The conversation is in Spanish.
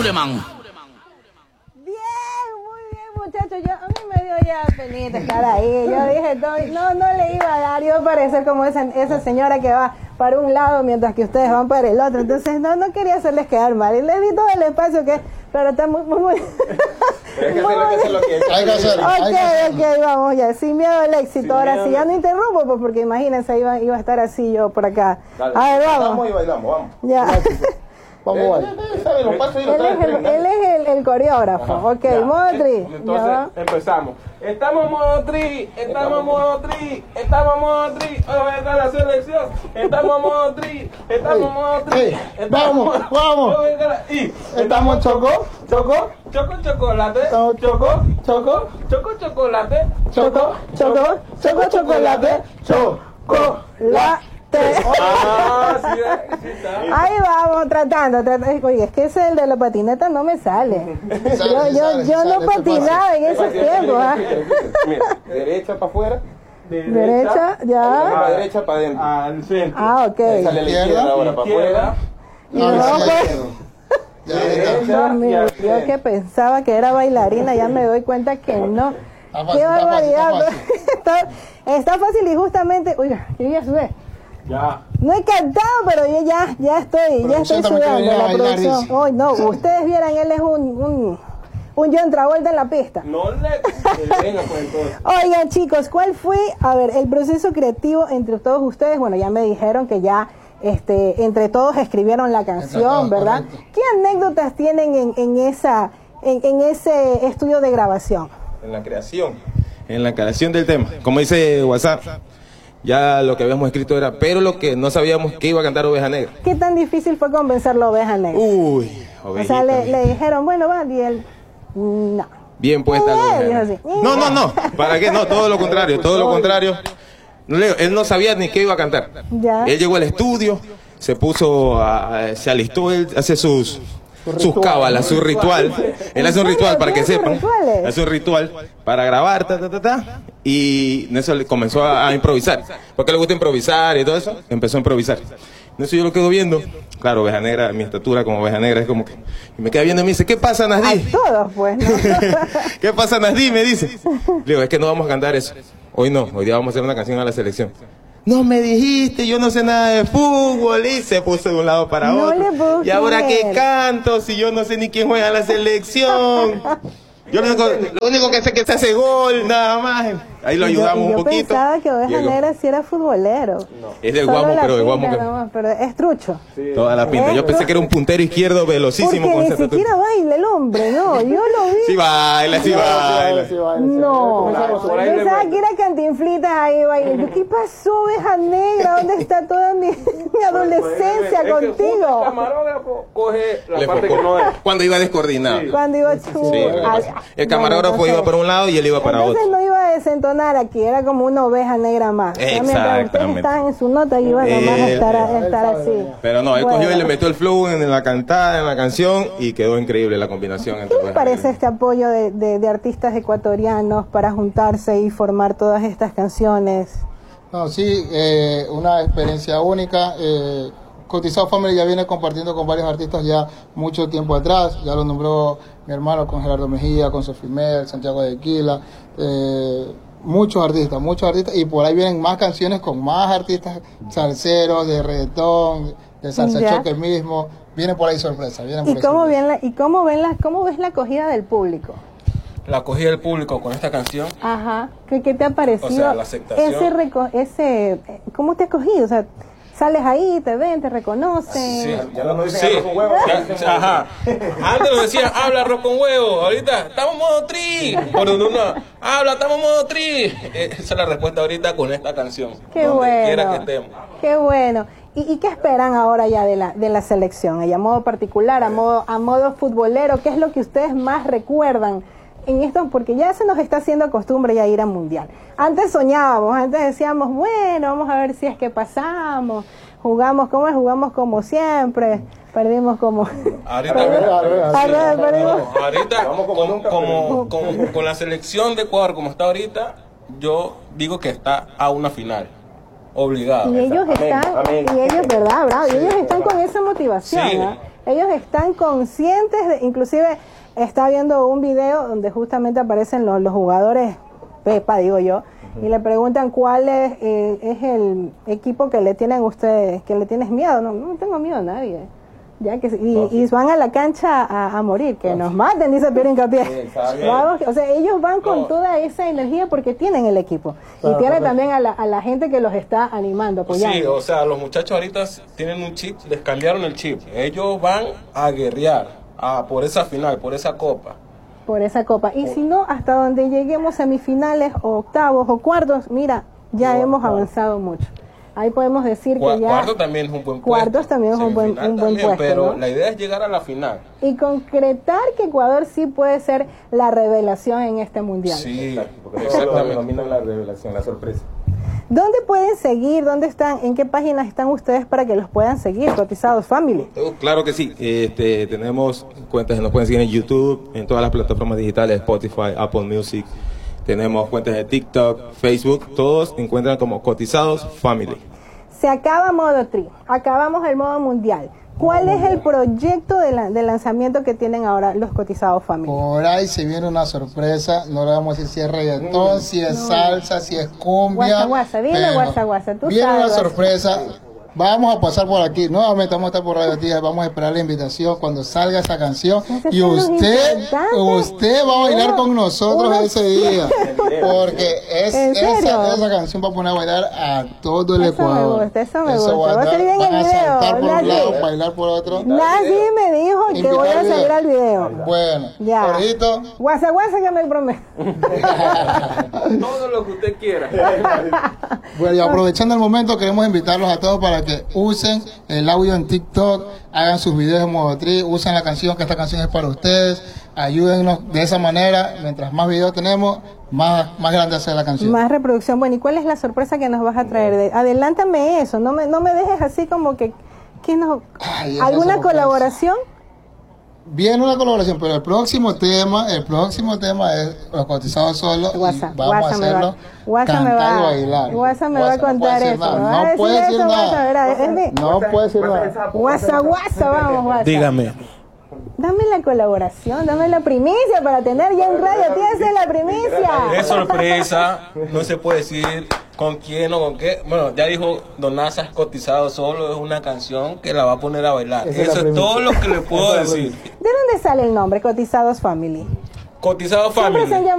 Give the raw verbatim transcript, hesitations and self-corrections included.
man. Muchachos, yo, a mí me dio ya penita estar ahí. Yo dije, no, no le iba a dar. Yo iba a parecer como esa, esa señora que va para un lado mientras que ustedes van para el otro. Entonces, no, no quería hacerles quedar mal. Y les di todo el espacio que, pero está muy, muy, muy. Pero hay que hacer, hay que hacer lo que hay que hacer. Ok, ok, vamos ya. Sin miedo al éxito. Ahora sí, ya no interrumpo, pues, porque imagínense, iba, iba a estar así yo por acá. Dale, a ver, vamos. Vamos y bailamos, vamos. Ya. Vamos, él, él es el, él es el, el coreógrafo. Ajá, ok, ya. Modri. Entonces ya. Empezamos. Estamos Modri, estamos Modri, estamos Modri, hoy está la selección. Estamos Modri, estamos Modri. Vamos, vamos. Y estamos Choco, Choco, Choco chocolate, Choco, Choco, Choco, Choco chocolate, Choco, Choco, Choco chocolate, chocolate. Ah, sí, sí está. Ahí vamos, tratando, tratando. Oye, es que ese el de la patineta no me sale. Sale, Yo, yo, sale, yo sale, no patinaba en esos tiempos. ¿Ah? Mira, derecha para afuera. Derecha, ya. Para derecha, para adentro. Al centro. Ah, ok. Sale la izquierda ahora para afuera. Y no, pues. Dios mío, yo que pensaba que era bailarina, ya me doy cuenta que no. Qué barbaridad. Está, está fácil y justamente, oiga, yo ya sube. Ya. No he cantado, pero yo ya, ya estoy, ya estoy sudando la producción. Hoy no, ustedes vieran, él es un, un, un John Travolta en la pista. No le venga pues entonces. Oigan chicos, ¿cuál fue, a ver, el proceso creativo entre todos ustedes? Bueno, ya me dijeron que ya este, entre todos escribieron la canción, todos, ¿verdad? Correcto. ¿Qué anécdotas tienen en, en esa, en, en ese estudio de grabación? En la creación, en la creación del tema, como dice WhatsApp. Ya lo que habíamos escrito era, pero lo que no sabíamos que iba a cantar Oveja Negra. ¿Qué tan difícil fue convencerlo a Oveja Negra? Uy, ovejita. O sea, le, le dijeron, bueno, va, y él, no. Bien puesta la Oveja Negra. No, no, no, ¿para qué? No, todo lo contrario, todo lo contrario. Él no sabía ni qué iba a cantar. Ya. Él llegó al estudio, se puso, a, se alistó, él hace sus... sus cábalas, su ritual. Él hace un ritual para que sepan. Hace un ritual para grabar, ta, ta, ta, ta. Y eso le comenzó a, a improvisar. Porque le gusta improvisar y todo eso. Empezó a improvisar. Eso yo lo quedo viendo. Claro, Oveja Negra, mi estatura como Oveja Negra es como que... Y me queda viendo y me dice, ¿qué pasa, Nasdí? A todos, pues, ¿no? ¿Qué pasa, Nasdí? Me dice. Le digo, es que no vamos a cantar eso. Hoy no, hoy día vamos a hacer una canción a la selección. No me dijiste, yo no sé nada de fútbol. Y se puso de un lado para no otro. Y ahora que canto, si yo no sé ni quién juega en la selección. Yo lo único, lo único que sé es que se hace gol, nada más. Ahí lo ayudamos yo, yo un poquito. Yo pensaba que Oveja Negra sí era futbolero. No. Es del Guamo, pero de Guamo. No, pero es trucho. Sí. Toda la pinta. Yo pensé que era un puntero izquierdo velocísimo. Porque con ni esa siquiera baila el hombre, no. Yo lo vi. Sí baila, sí baila. Sí baila. No. Yo pensaba que era Cantinflitas ahí bailando. ¿Qué pasó, Oveja Negra? ¿Dónde está toda mi, mi adolescencia es contigo? El camarógrafo coge la parte que no es. Cuando iba descoordinado. Sí. Cuando iba chu. Sí, el camarógrafo bueno, iba para un lado y él iba para entonces otro. Entonces no iba a desentonar aquí, era como una oveja negra más. Exactamente. Ustedes estaban en su nota y iban nomás a estar, a estar así. Pero no, él bueno. cogió y le metió el flow en la cantada, en la canción y quedó increíble la combinación. ¿Qué les parece este apoyo de, de, de artistas ecuatorianos para juntarse y formar todas estas canciones? No, sí, eh, una experiencia única. Eh, Cotizado Family ya viene compartiendo con varios artistas ya mucho tiempo atrás, ya lo nombró mi hermano con Gerardo Mejía, con Sofía Mel, Santiago de Aquila, eh, muchos artistas, muchos artistas, y por ahí vienen más canciones con más artistas salseros, de reggaetón, de salsa ya. choque mismo, vienen por ahí sorpresas. Vienen por ¿Y, ahí cómo sorpresa. ven la, ¿Y cómo ven la, cómo ves la acogida del público? La acogida del público con esta canción. Ajá, ¿qué, qué te ha parecido? O sea, la aceptación. Ese, reco ese, ¿cómo te ha acogido? O sea, sales ahí, te ven, te reconocen. Sí, ya no nos dicen sí. arroz con huevo. Ya, ajá. Antes nos decían, habla arroz con huevo. Ahorita, estamos modo tri. Por donde uno habla, estamos modo tri. Esa es la respuesta ahorita con esta canción. Qué donde bueno. quiera que estemos. Qué bueno. ¿Y, ¿Y qué esperan ahora ya de la, de la selección? ¿Y a modo particular, a modo, a modo futbolero? ¿Qué es lo que ustedes más recuerdan en esto? Porque ya se nos está haciendo costumbre ya ir a mundial. Antes soñábamos, antes decíamos, bueno, vamos a ver si es que pasamos, jugamos como es, jugamos como siempre, perdimos como... Ahorita, perdimos, perdimos. No, ahorita como, como, como, como, con la selección de Ecuador como está ahorita, yo digo que está a una final, obligado. Y ellos están, amén, amén. y ellos, ¿verdad, bravo? Y ellos están con esa motivación, sí. ¿eh? ellos están conscientes, de, inclusive está viendo un video donde justamente aparecen los, los jugadores Pepa, digo yo, uh-huh. y le preguntan cuál es, eh, es el equipo que le tienen ustedes, que le tienes miedo. No, no tengo miedo a nadie. Ya que y, oh, sí. y van a la cancha a, a morir, que nos maten, dice Pierre Hincapié. Sí, Vamos, o sea, ellos van con no. toda esa energía porque tienen el equipo. Claro, y tienen también a la, a la gente que los está animando, apoyando. Sí, o sea, los muchachos ahorita tienen un chip, les cambiaron el chip. Ellos van a guerrear a, por esa final, por esa copa. Por esa copa. Y por... si no, hasta donde lleguemos semifinales o octavos o cuartos, mira, ya no, hemos no. avanzado mucho. Ahí podemos decir que ya... Cuartos también es un buen puesto. Cuartos también es un buen, un buen también, puesto, pero ¿no? la idea es llegar a la final. Y concretar que Ecuador sí puede ser la revelación en este mundial. Sí, porque exactamente. Dominan la revelación, la sorpresa. ¿Dónde pueden seguir? ¿Dónde están? ¿En qué páginas están ustedes para que los puedan seguir? Cotizados Family. Oh, claro que sí. Este, tenemos cuentas que nos pueden seguir en YouTube, en todas las plataformas digitales, Spotify, Apple Music. Tenemos cuentas de TikTok, Facebook, todos encuentran como Cotizados Family. Se acaba modo tri, acabamos el modo mundial. ¿Cuál modo es mundial. el proyecto de, la, de lanzamiento que tienen ahora los Cotizados Family? Por ahí se viene una sorpresa, no le vamos a decir si es reggaetón, mm, si es no. salsa, si es cumbia. Guasa, guasa, dile guasa, guasa. Tú viene sabes, una sorpresa. Vamos a pasar por aquí, nuevamente vamos a estar por Radio Tía, vamos a esperar la invitación cuando salga esa canción y usted usted va a bailar con nosotros ese día, porque es esa, esa canción va a poner a bailar a todo el eso Ecuador. Me gusta, eso me gusta, va a salir bien el video. A saltar por un lado, bailar por otro. Nadie me dijo que voy a salir al video. Bueno, ya. Jorgito. Guasa, guasa que me prometo. Todo lo que usted quiera. Bueno, y aprovechando el momento, queremos invitarlos a todos para que que usen el audio en TikTok, hagan sus videos en modo tri, usen la canción, que esta canción es para ustedes, ayúdennos de esa manera, mientras más videos tenemos, más, más grande hace la canción. Más reproducción. Bueno, ¿y cuál es la sorpresa que nos vas a traer? Adelántame eso, no me, no me dejes así como que, que no, Ay, ¿alguna colaboración? Viene una colaboración, pero el próximo tema, el próximo tema es Los Cotizados Solos. Guasa, vamos guasa a hacerlo me va, cantar me va, y bailar. Guasa me guasa va a contar eso. No puede decir nada. No puede decir nada. Guasa, guasa, vamos, guasa. Dígame. Dame la colaboración, dame la primicia para tener ya en Radio Tía, esa es la primicia. Es sorpresa, no se puede decir con quién o con qué. Bueno, ya dijo Don Nazas, Cotizado Solo, es una canción que la va a poner a bailar. Esa Eso es, es todo lo que le puedo decir. ¿De dónde sale el nombre, Cotizados Family? Cotizados Family.